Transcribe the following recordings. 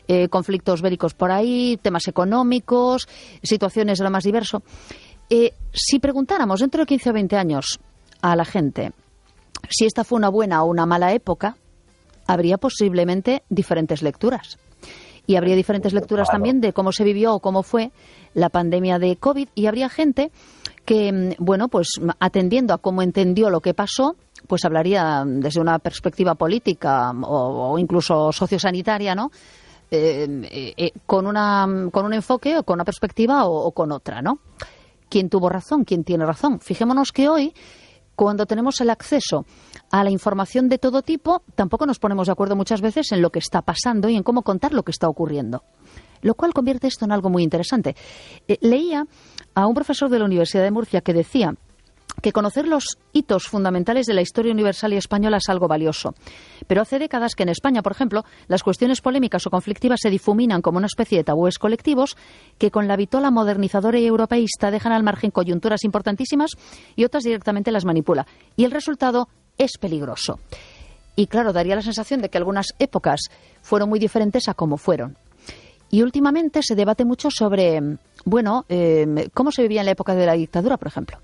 conflictos bélicos por ahí, temas económicos, situaciones de lo más diverso. Si preguntáramos dentro de 15 o 20 años a la gente si esta fue una buena o una mala época, habría posiblemente diferentes lecturas. Y habría diferentes lecturas también de cómo se vivió o cómo fue la pandemia de COVID. Y habría gente que, bueno, pues atendiendo a cómo entendió lo que pasó, pues hablaría desde una perspectiva política o incluso sociosanitaria, ¿no? Con un enfoque o con una perspectiva o con otra, ¿no? ¿Quién tuvo razón? ¿Quién tiene razón? Fijémonos que hoy, cuando tenemos el acceso a la información de todo tipo, tampoco nos ponemos de acuerdo muchas veces en lo que está pasando y en cómo contar lo que está ocurriendo. Lo cual convierte esto en algo muy interesante. Leía a un profesor de la Universidad de Murcia que decía que conocer los hitos fundamentales de la historia universal y española es algo valioso. Pero hace décadas que en España, por ejemplo, las cuestiones polémicas o conflictivas se difuminan como una especie de tabúes colectivos que con la vitola modernizadora y europeísta dejan al margen coyunturas importantísimas y otras directamente las manipula. Y el resultado es peligroso. Y claro, daría la sensación de que algunas épocas fueron muy diferentes a cómo fueron. Y últimamente se debate mucho sobre, bueno, cómo se vivía en la época de la dictadura, por ejemplo.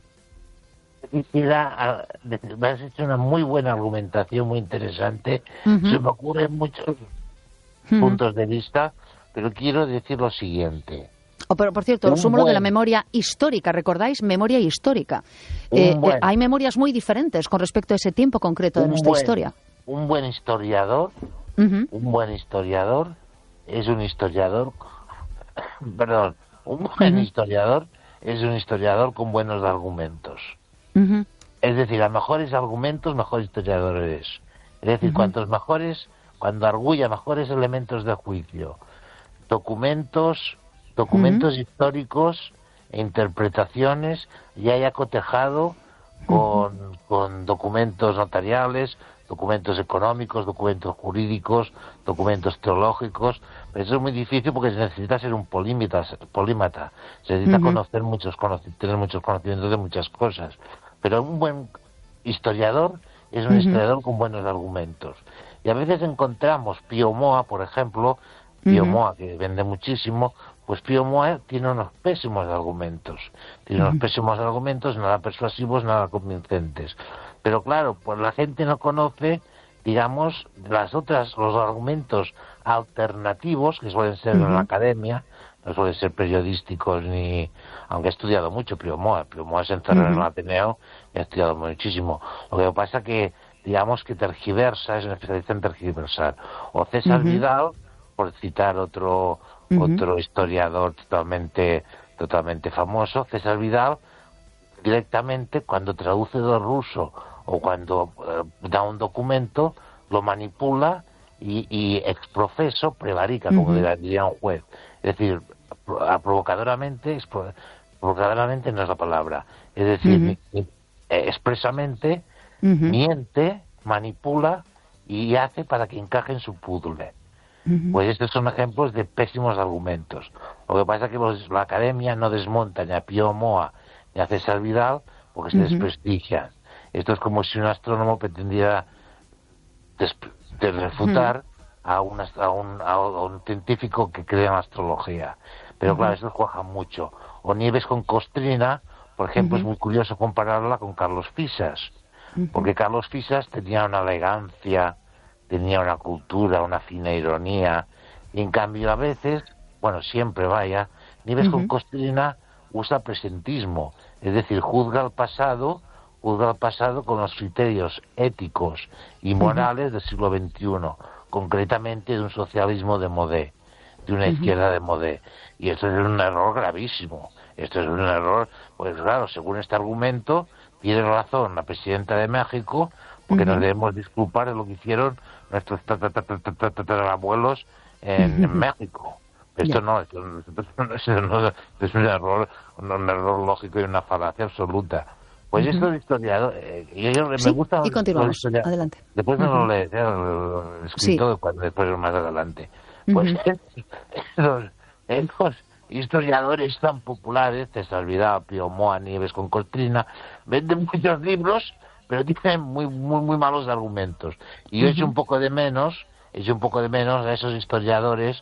Me has hecho una muy buena argumentación, muy interesante. Se me ocurren muchos puntos de vista, pero quiero decir lo siguiente. Pero, por cierto, sumo lo de la memoria histórica, ¿recordáis? Memoria histórica. Hay memorias muy diferentes con respecto a ese tiempo concreto de nuestra historia. Un buen historiador, es un historiador, perdón, un buen historiador es un historiador con buenos argumentos. Es decir, a mejores argumentos, mejor historiador eres. Es decir, cuantos mejores, cuando arguya mejores elementos de juicio, documentos históricos e interpretaciones, y haya cotejado con documentos notariales, documentos económicos, documentos jurídicos, documentos teológicos. Eso es muy difícil porque se necesita ser un polímata, se necesita tener muchos conocimientos de muchas cosas. Pero un buen historiador es un historiador con buenos argumentos. Y a veces encontramos Pío Moa, por ejemplo, Pío Moa, que vende muchísimo, pues Pío Moa tiene unos pésimos argumentos. Nada persuasivos, nada convincentes. Pero claro, pues la gente no conoce, digamos, los argumentos alternativos que suelen ser en la academia, no suelen ser periodísticos ni... Aunque he estudiado mucho Pío Moa se encerró en el Ateneo y ha estudiado muchísimo. Lo que pasa que, digamos, que tergiversa, es un especialista en tergiversar. O César Vidal, por citar otro historiador totalmente famoso, César Vidal, directamente, cuando traduce del ruso o cuando da un documento, lo manipula y ex professo prevarica, como diría un juez. Es decir, provocadoramente no es la palabra. Es decir, expresamente miente, manipula y hace para que encaje en su puzzle. Pues estos son ejemplos de pésimos argumentos. Lo que pasa es que la academia no desmonta ni a Pío Moa ni a César Vidal porque se desprestigian. Esto es como si un astrónomo pretendiera refutar a un científico que crea en astrología. Pero claro, eso cuaja mucho. O Nieves con Costrina, por ejemplo, es muy curioso compararla con Carlos Fisas, porque Carlos Fisas tenía una elegancia, tenía una cultura, una fina ironía, y en cambio a veces, bueno, siempre Nieves con Costrina usa presentismo, es decir, juzga al pasado con los criterios éticos y morales del siglo XXI, concretamente de un socialismo de modé, de una izquierda de modé. Y esto es un error gravísimo. Esto es un error, pues claro, según este argumento, tiene razón la presidenta de México, porque nos debemos disculpar de lo que hicieron nuestros abuelos en México. Esto no es un error lógico y una falacia absoluta. Pues esto de historiador, me gusta... y continuamos, adelante. Después me lo lees, el escrito, después más adelante. Pues estos historiadores tan populares, César Vidal, Pío Moa, Nieves con Costrina, venden muchos libros, pero tienen muy malos argumentos. Y yo echo un poco de menos a esos historiadores